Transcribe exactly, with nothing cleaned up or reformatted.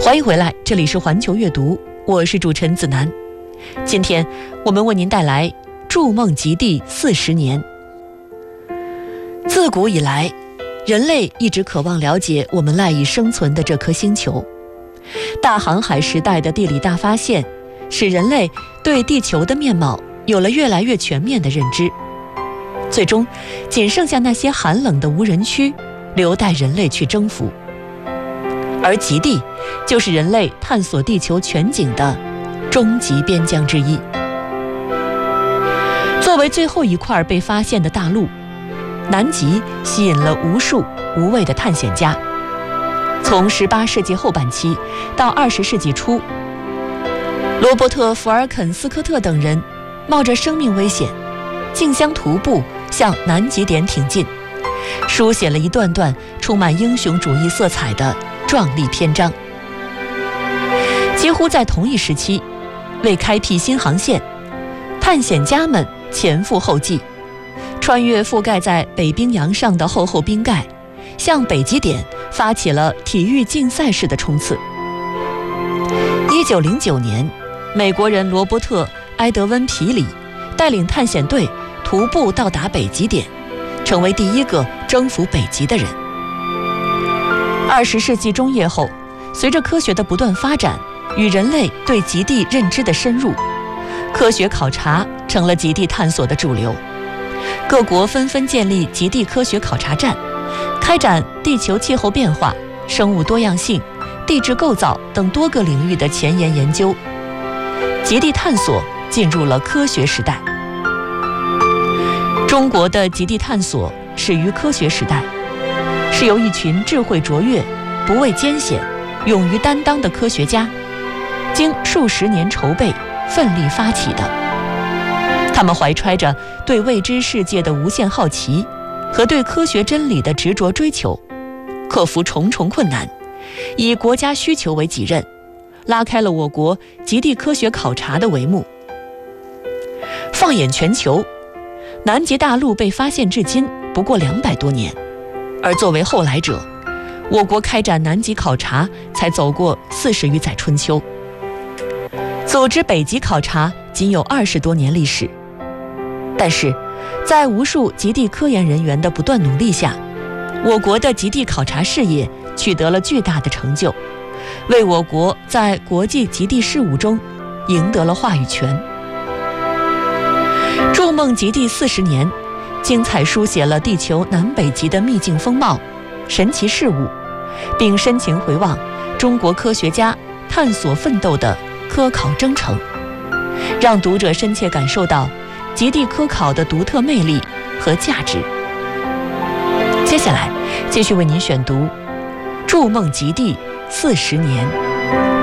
欢迎回来，这里是环球阅读，我是主持人子楠。今天我们为您带来筑梦极地四十年。自古以来，人类一直渴望了解我们赖以生存的这颗星球。大航海时代的地理大发现，使人类对地球的面貌有了越来越全面的认知。最终，仅剩下那些寒冷的无人区，留待人类去征服。而极地就是人类探索地球全景的终极边疆之一。作为最后一块被发现的大陆，南极吸引了无数无畏的探险家。从十八世纪后半期到二十世纪初，罗伯特·福尔肯斯科特等人冒着生命危险，竞相徒步向南极点挺进，书写了一段段充满英雄主义色彩的壮丽篇章。几乎在同一时期，为开辟新航线，探险家们前赴后继，穿越覆盖在北冰洋上的厚厚冰盖，向北极点发起了体育竞赛式的冲刺。一九零九年，美国人罗伯特·埃德温·皮里带领探险队徒步到达北极点，成为第一个征服北极的人。二十世纪中叶后，随着科学的不断发展与人类对极地认知的深入，科学考察成了极地探索的主流。各国纷纷建立极地科学考察站，开展地球气候变化、生物多样性、地质构造等多个领域的前沿研究。极地探索进入了科学时代。中国的极地探索始于科学时代，是由一群智慧卓越、不畏艰险、勇于担当的科学家经数十年筹备奋力发起的。他们怀揣着对未知世界的无限好奇和对科学真理的执着追求，克服重重困难，以国家需求为己任，拉开了我国极地科学考察的帷幕。放眼全球，南极大陆被发现至今不过两百多年，而作为后来者，我国开展南极考察才走过四十余载春秋，组织北极考察仅有二十多年历史。但是，在无数极地科研人员的不断努力下，我国的极地考察事业取得了巨大的成就，为我国在国际极地事务中赢得了话语权。筑梦极地四十年，精彩书写了地球南北极的秘境风貌、神奇事物，并深情回望中国科学家探索奋斗的科考征程，让读者深切感受到极地科考的独特魅力和价值。接下来继续为您选读《筑梦极地四十年》。